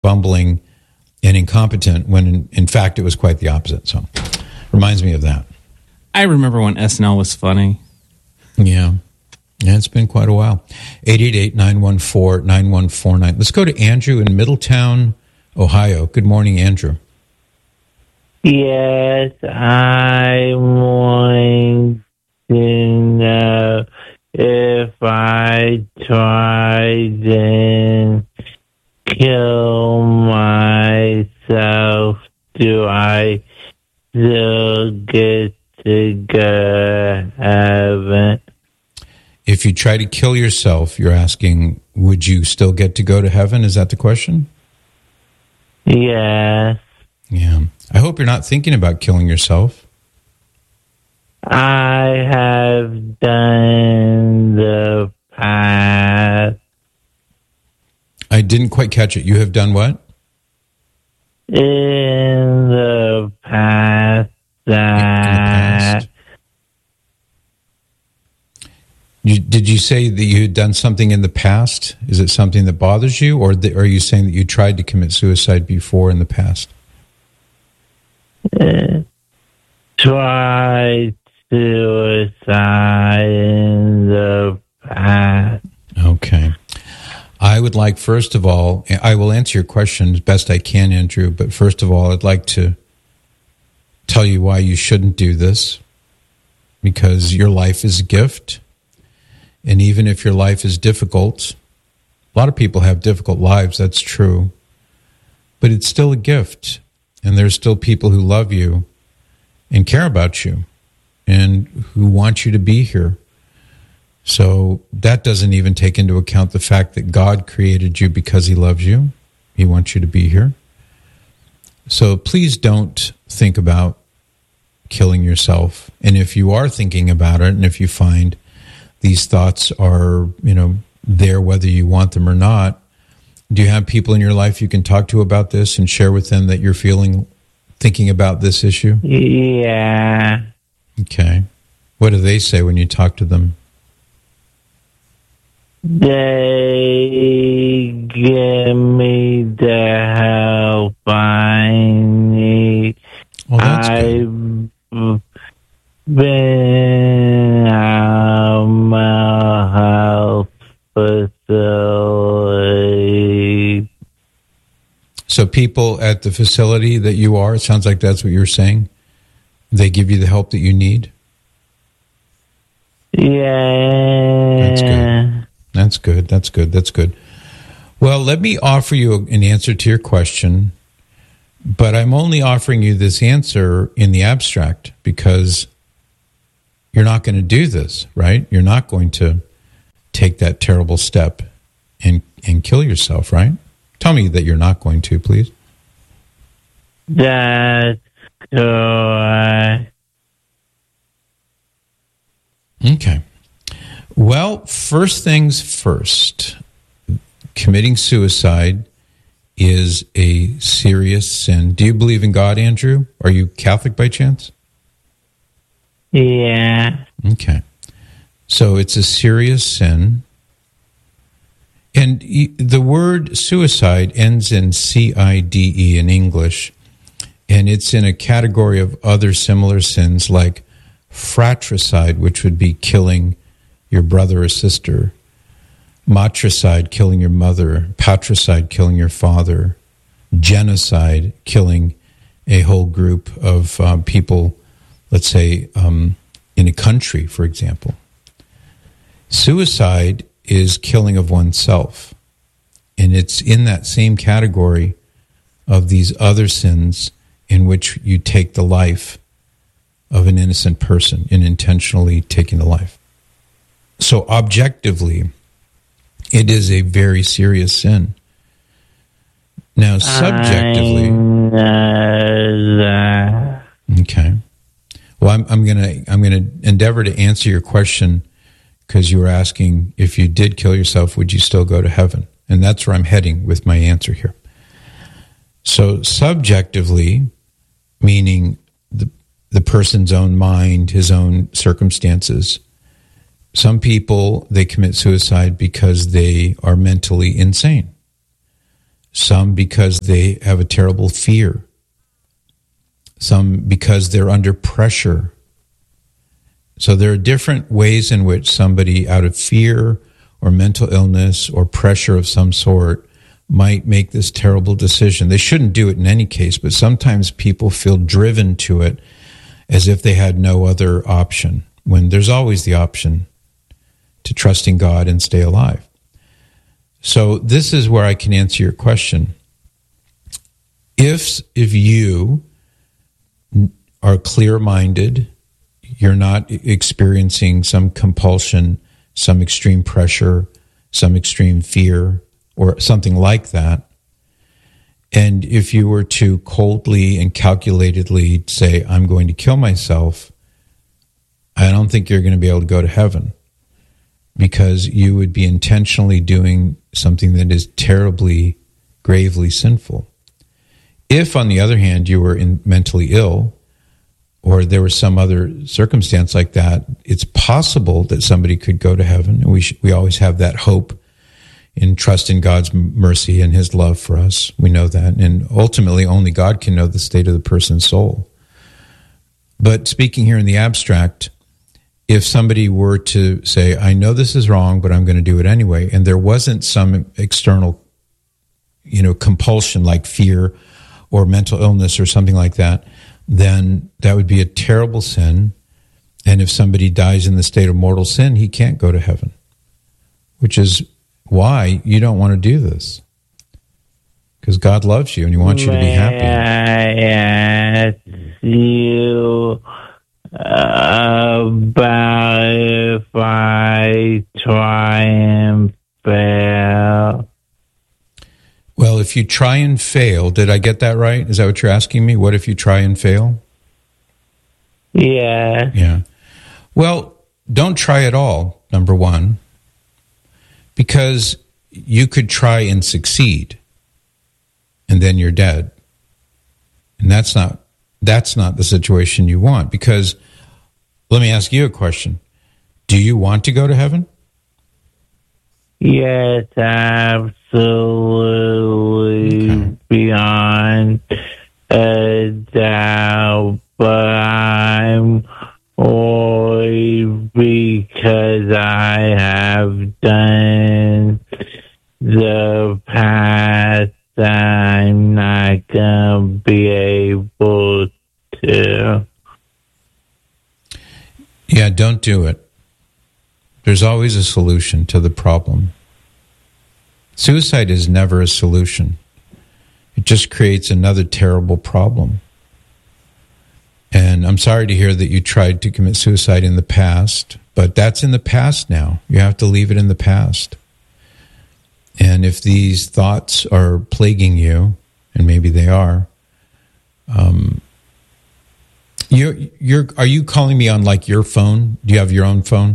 bumbling, and incompetent, when in fact it was quite the opposite. So, reminds me of that. I remember when SNL was funny. Yeah. Yeah, it's been quite a while. 888-914-9149. Let's go to Andrew in Middletown, Ohio. Good morning, Andrew. Yes, I want to know if I tried and kill myself, do I still get to go to heaven? If you try to kill yourself, you're asking, would you still get to go to heaven? Is that the question? Yes. Yeah. I hope you're not thinking about killing yourself. I have done the past. I didn't quite catch it. You have done what? In the past. In the past. Did you say that you had done something in the past? Is it something that bothers you, or are you saying that you tried to commit suicide before in the past? Tried suicide in the past. Okay. I would like, first of all, I will answer your question as best I can, Andrew, but first of all, I'd like to tell you why you shouldn't do this, because your life is a gift. And even if your life is difficult, a lot of people have difficult lives, that's true, but it's still a gift. And there's still people who love you and care about you and who want you to be here. So that doesn't even take into account the fact that God created you because he loves you. He wants you to be here. So please don't think about killing yourself. And if you are thinking about it, and if you find these thoughts are, there whether you want them or not, do you have people in your life you can talk to about this and share with them that you're thinking about this issue? Yeah. Okay. What do they say when you talk to them? They give me the help I need. Oh, that's good. I've been out my health facility. So people at the facility that you are, it sounds like that's what you're saying, they give you the help that you need? Yeah. That's good. Well, let me offer you an answer to your question, but I'm only offering you this answer in the abstract because you're not going to do this, right? You're not going to take that terrible step and kill yourself, right? Tell me that you're not going to, please. That's correct. Okay. Well, first things first, committing suicide is a serious sin. Do you believe in God, Andrew? Are you Catholic by chance? Yeah. Okay. So it's a serious sin. And the word suicide ends in C-I-D-E in English, and it's in a category of other similar sins like fratricide, which would be killing your brother or sister, matricide, killing your mother, patricide, killing your father, genocide, killing a whole group of people, let's say, in a country, for example. Suicide is killing of oneself, and it's in that same category of these other sins in which you take the life of an innocent person in intentionally taking the life. So objectively, it is a very serious sin. Now, subjectively, okay. Well, I'm gonna endeavor to answer your question because you were asking if you did kill yourself, would you still go to heaven? And that's where I'm heading with my answer here. So, subjectively, meaning the person's own mind, his own circumstances. Some people, they commit suicide because they are mentally insane. some because they have a terrible fear, some because they're under pressure. So there are different ways in which somebody out of fear or mental illness or pressure of some sort might make this terrible decision. They shouldn't do it in any case, but sometimes people feel driven to it as if they had no other option, when there's always the option to trust in God and stay alive. So this is where I can answer your question. If you are clear-minded, you're not experiencing some compulsion, some extreme pressure, some extreme fear, or something like that, and if you were to coldly and calculatedly say, I'm going to kill myself, I don't think you're going to be able to go to heaven, because you would be intentionally doing something that is terribly, gravely sinful. If, on the other hand, you were mentally ill, or there was some other circumstance like that, it's possible that somebody could go to heaven. And we always have that hope and trust in God's mercy and his love for us. We know that. And ultimately, only God can know the state of the person's soul. But speaking here in the abstract, if somebody were to say, I know this is wrong, but I'm going to do it anyway, and there wasn't some external, compulsion like fear or mental illness or something like that, then that would be a terrible sin. And if somebody dies in the state of mortal sin, he can't go to heaven, which is why you don't want to do this. Because God loves you and he wants you to be happy. May I ask you about if I try and fail? Well, if you try and fail, did I get that right? Is that what you're asking me? What if you try and fail? Yeah. Yeah. Well, don't try at all, number one, because you could try and succeed, and then you're dead. And that's not the situation you want, because let me ask you a question. Do you want to go to heaven? Yes, absolutely. Okay. Beyond a doubt, but I'm worried because I have done the past. I'm not going to be able to. Yeah, don't do it. There's always a solution to the problem. Suicide is never a solution. It just creates another terrible problem. And I'm sorry to hear that you tried to commit suicide in the past, but that's in the past now. You have to leave it in the past. And if these thoughts are plaguing you, and maybe they are, are you calling me on like your phone? Do you have your own phone?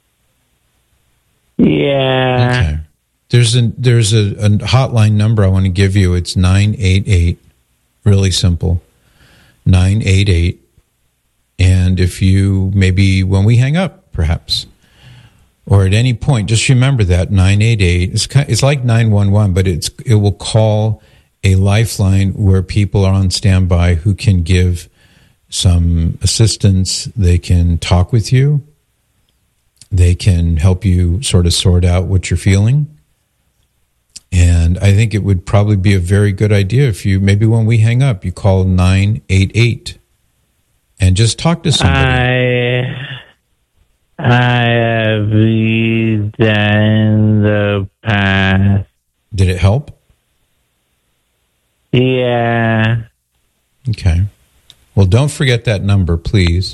Yeah. Okay. There's a hotline number I want to give you. It's 988. Really simple. 988. And if you, maybe when we hang up, perhaps, or at any point, just remember that 988. It's like 911, but it will call a lifeline where people are on standby who can give some assistance. They can talk with you. They can help you sort of sort out what you're feeling. And I think it would probably be a very good idea if you, maybe when we hang up, you call 988 and just talk to somebody. I have used that in the past. Did it help? Yeah. Okay. Well, don't forget that number, please.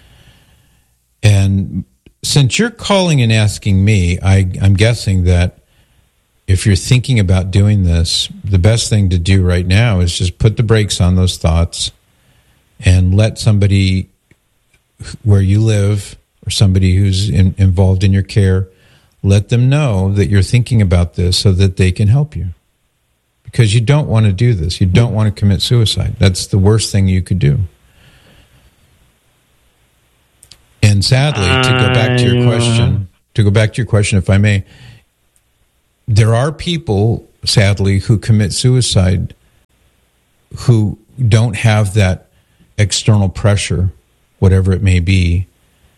And since you're calling and asking me, I'm guessing that if you're thinking about doing this, the best thing to do right now is just put the brakes on those thoughts and let somebody where you live or somebody who's involved in your care, let them know that you're thinking about this so that they can help you. Because you don't want to do this. You don't want to commit suicide. That's the worst thing you could do. And sadly, to go back to your question, if I may, there are people sadly, who commit suicide, who don't have that external pressure, whatever it may be.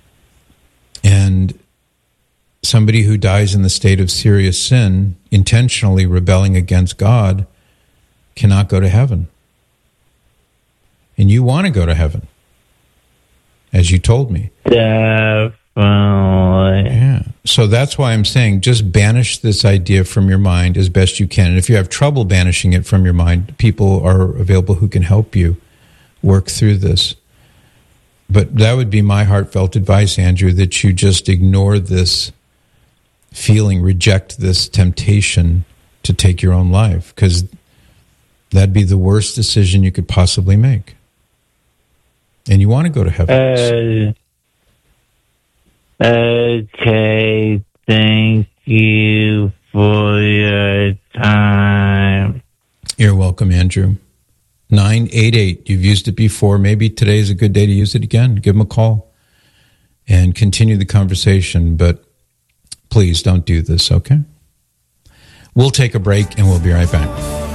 And somebody who dies in the state of serious sin, intentionally rebelling against God, cannot go to heaven. And you want to go to heaven, as you told me. Definitely. Yeah. So that's why I'm saying just banish this idea from your mind as best you can. And if you have trouble banishing it from your mind, people are available who can help you work through this. But that would be my heartfelt advice, Andrew, that you just ignore this feeling, reject this temptation to take your own life, because that'd be the worst decision you could possibly make. And you want to go to heaven. Okay, thank you for your time. You're welcome, Andrew. 988. You've used it before. Maybe today's a good day to use it again. Give them a call and continue the conversation. But please don't do this, okay? We'll take a break and we'll be right back.